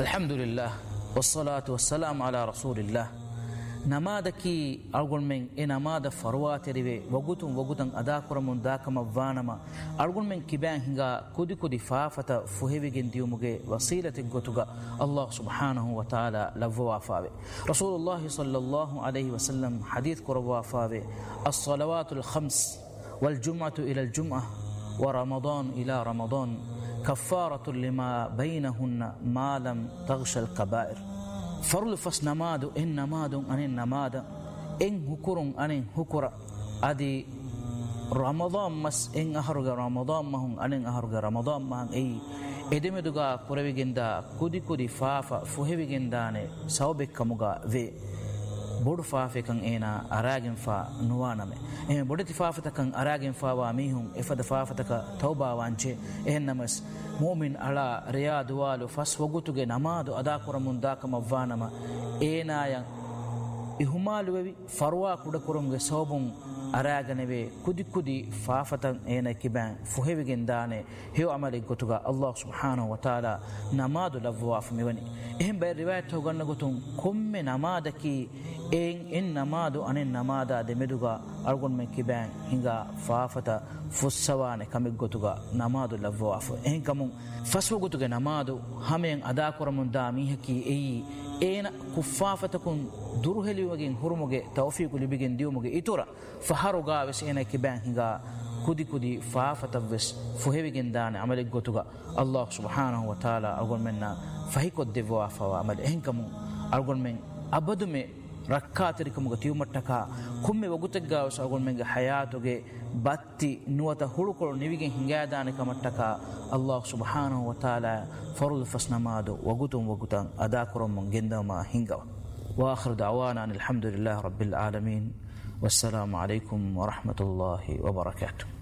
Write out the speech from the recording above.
الحمد لله والصلاة والسلام على رسول الله. نمادكي أرجل من نماد فروات ربي وجودن أدا كرمون داكما فانما أرجل من كبان هنگا كودي فافة فهبي جنديومجي وسيلة جوتوغا الله سبحانه وتعالى لفوا فاوي. رسول الله صلى الله عليه وسلم حديث كروا فاوي: الصلوات الخمس والجمعة إلى الجمعة ورمضان إلى رمضان كفارة لما بينهن ما لم تغش الكبائر. فرل فس نمادو إن نمادو أن نمادا إن هكرون أن هكرا أدي رمضان مس إن أهرج رمضان مهون أن أهرج رمضان مهون أي إدمدوغا كوربيجندا كودي فافا فوهبيجندانه سوبك كموغا في بودو فافه كان اينا اراغن فا نوانمه اي بودتي فافه كان اراغن فا واميهم افد فافه ك توبا وانچه اهنمس مؤمن على رياض والو فس وغوتوغه نمادو ادا كرمون داكم وانما اينا ين ihumaalu wevi farwa kuda kurumge sobun araganebe kudi faafatan ena kiban fuhevigen dane hew amali gotuga Allah subhanahu wa ta'ala namadu lavwaf mewani ehm bay riwayat ho ganna gotun komme namadaki en namadu anen namada de meduga argon men kiban hinga faafata fussawane kamig gotuga namadu lavwaf ehm kamun faswo gotuga namadu hamen ada kuramun da mihaki eena kuffafatakun durheliwagin hurmuge tawfiqu libigen diumuge itura faharuga wes ena kiban hinga kudi faafataves fuhevigen dane amalik gotuga Allah subhanahu wa ta'ala argon menna fahikod devwa fawa amal ehinkamu argon men abadume rakkatirikamuga tiumattaka kumme wagutagga was argon menga hayatuge batti nuwata hulukol nivigen hingadane kamattaka Allah subhanahu wa ta'ala farul fasnamado wagutan adakurum gendama hingawa wa akhir da'wana alhamdulillahi rabbil alamin wassalamu alaykum wa rahmatullahi wa barakatuh.